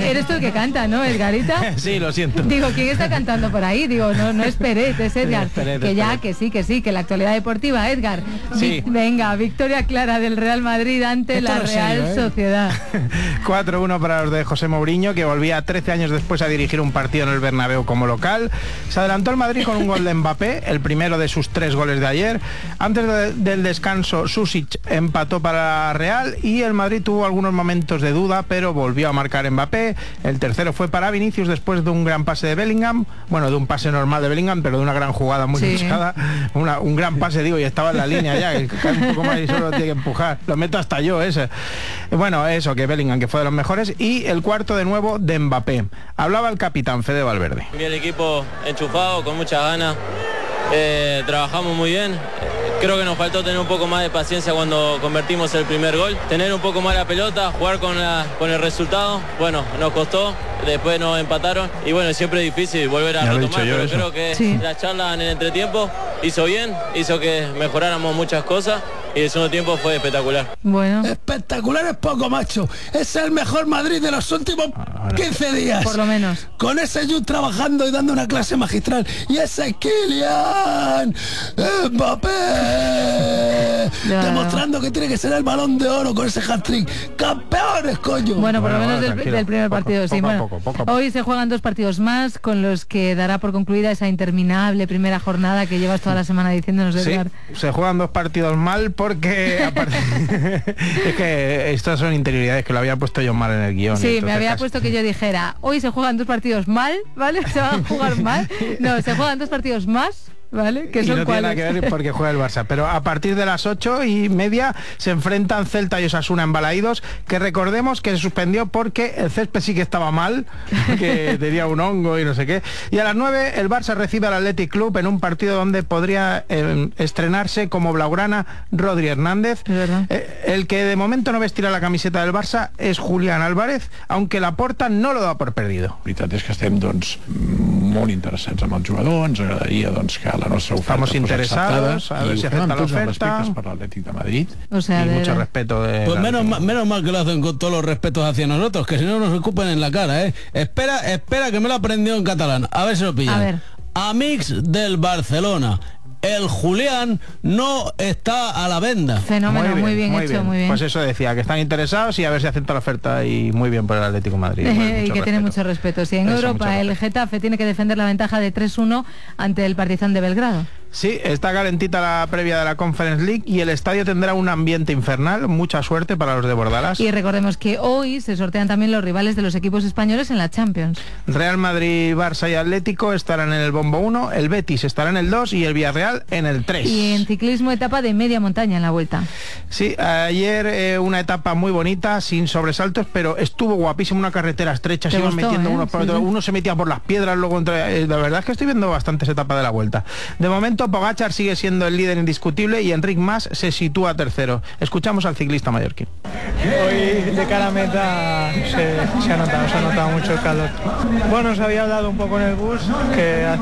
Eres tú el que canta, ¿no, Edgarita? Sí, lo siento. Digo, ¿quién está cantando por ahí? Digo, no es Peret, es Edgar. Que sí, que la actualidad deportiva, Edgar. Sí. Venga, victoria clara del Real Madrid ante la Real Sociedad. 4-1 para los de José Mourinho, que volvía 13 años después a dirigir un partido en el Bernabéu como local. Se adelantó el Madrid con un gol de Mbappé, el primero de sus 3 goles de ayer. Antes del descanso, Susic empató para la Real y el Madrid tuvo algunos momentos de duda, pero volvió a marcar Mbappé. El tercero fue para Vinicius después de un gran pase de Bellingham, bueno, de un pase normal de Bellingham, pero de una gran jugada muy buscada, un gran pase, digo, y estaba en la línea ya, que cae un poco más y solo tiene que empujar, lo meto hasta yo ese. Bueno, eso, que Bellingham, que fue de los mejores, y el cuarto de nuevo de Mbappé. Hablaba el capitán Fede Valverde. Bien, el equipo enchufado, con muchas ganas, trabajamos muy bien. Creo que nos faltó tener un poco más de paciencia cuando convertimos el primer gol, tener un poco más la pelota, jugar con el resultado. Bueno, nos costó, después nos empataron y bueno, siempre es difícil volver a retomar, pero creo que la charla en el entretiempo hizo bien, hizo que mejoráramos muchas cosas y el segundo tiempo fue espectacular. Bueno. Espectacular es poco, macho. Es el mejor Madrid de los últimos 15 días. Por lo menos. Con ese Jude trabajando y dando una clase magistral. Y ese Kylian Mbappé demostrando que tiene que ser el Balón de Oro con ese hat-trick. ¡Campeones, coño! Bueno, por lo menos del primer partido, sí. Poco. Hoy se juegan 2 partidos más con los que dará por concluida esa interminable primera jornada que llevas toda la semana diciéndonos, Edgar. Sí, se juegan 2 partidos mal porque aparte, es que estas son interioridades que lo había puesto yo mal en el guión. Sí, me había puesto que yo dijera, hoy se juegan 2 partidos mal, ¿vale? Se van a jugar mal. No, se juegan 2 partidos más, ¿vale? Que y son no tiene nada que ver porque juega el Barça, pero a partir de las 8:30 se enfrentan Celta y Osasuna en Balaídos, que recordemos que se suspendió porque el césped sí que estaba mal, que tenía un hongo y no sé qué, y a las 9 el Barça recibe al Athletic Club en un partido donde podría estrenarse como blaugrana Rodri Hernández. El que de momento no vestirá la camiseta del Barça es Julián Álvarez, aunque Laporta no lo da por perdido. La veritat és que estem molt interessats amb el jugador, ens agradaria que la nostra oferta estamos interesados a ver si acepta la oferta para el Atlético de Madrid, o sea, y mucho respeto pues menos mal que lo hacen con todos los respetos hacia nosotros, que si no nos escupen en la cara, espera que me lo aprendió en catalán, a ver si lo pillan. A ver. Amics del Barcelona, el Julián no está a la venda. Fenómeno, muy bien hecho. Pues eso decía, que están interesados y a ver si acepta la oferta, y muy bien por el Atlético de Madrid. Y que tiene mucho respeto. Sí, en Europa el Getafe tiene que defender la ventaja de 3-1 ante el Partizan de Belgrado. Sí, está calentita la previa de la Conference League y el estadio tendrá un ambiente infernal. Mucha suerte para los de Bordalas. Y recordemos que hoy se sortean también los rivales de los equipos españoles en la Champions. Real Madrid, Barça y Atlético estarán en el bombo 1, el Betis estará en el 2 y el Villarreal en el 3. Y en ciclismo, etapa de media montaña en la Vuelta. Sí, ayer una etapa muy bonita, sin sobresaltos, pero estuvo guapísimo, una carretera estrecha, se iban metiendo unos por otros, uno se metía por las piedras, luego entre... La verdad es que estoy viendo bastantes etapas de la Vuelta. De momento Pogačar sigue siendo el líder indiscutible y Enric Mas se sitúa tercero. Escuchamos al ciclista mallorquín. Hoy de cara a meta se ha notado mucho el calor. Bueno, se había hablado un poco en el bus que